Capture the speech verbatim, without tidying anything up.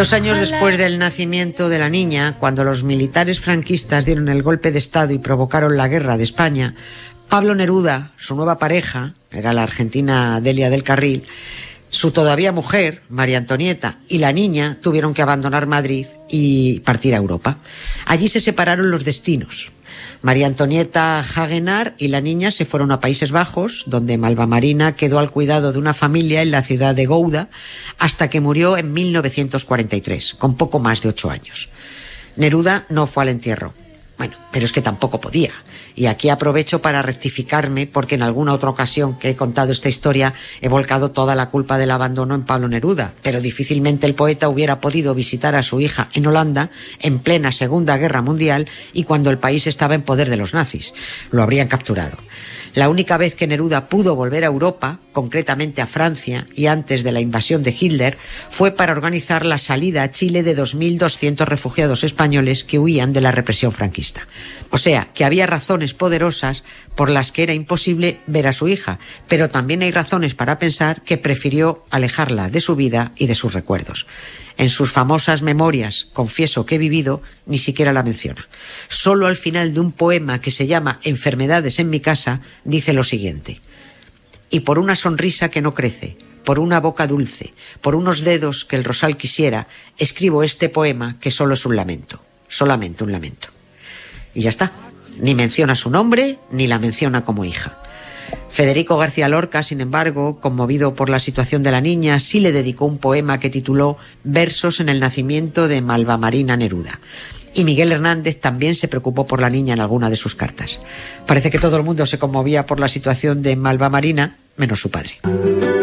Dos años después del nacimiento de la niña, cuando los militares franquistas dieron el golpe de Estado y provocaron la guerra de España, Pablo Neruda, su nueva pareja, era la argentina Delia del Carril, su todavía mujer, María Antonieta, y la niña tuvieron que abandonar Madrid y partir a Europa. Allí se separaron los destinos. María Antonieta Hagenaar y la niña se fueron a Países Bajos, donde Malva Marina quedó al cuidado de una familia en la ciudad de Gouda, hasta que murió en mil novecientos cuarenta y tres, con poco más de ocho años. Neruda no fue al entierro. Bueno, pero es que tampoco podía. Y aquí aprovecho para rectificarme, porque en alguna otra ocasión que he contado esta historia he volcado toda la culpa del abandono en Pablo Neruda, pero difícilmente el poeta hubiera podido visitar a su hija en Holanda en plena Segunda Guerra Mundial y cuando el país estaba en poder de los nazis. Lo habrían capturado. La única vez que Neruda pudo volver a Europa, concretamente a Francia, y antes de la invasión de Hitler, fue para organizar la salida a Chile de dos mil doscientos refugiados españoles que huían de la represión franquista. O sea, que había razones poderosas por las que era imposible ver a su hija, pero también hay razones para pensar que prefirió alejarla de su vida y de sus recuerdos. En sus famosas memorias, Confieso que he vivido, ni siquiera la menciona. Solo al final de un poema que se llama Enfermedades en mi casa, dice lo siguiente: y por una sonrisa que no crece, por una boca dulce, por unos dedos que el rosal quisiera, escribo este poema que solo es un lamento, solamente un lamento. Y ya está. Ni menciona su nombre, ni la menciona como hija. Federico García Lorca, sin embargo, conmovido por la situación de la niña, sí le dedicó un poema que tituló Versos en el nacimiento de Malva Marina Neruda. Y Miguel Hernández también se preocupó por la niña en alguna de sus cartas. Parece que todo el mundo se conmovía por la situación de Malva Marina, menos su padre.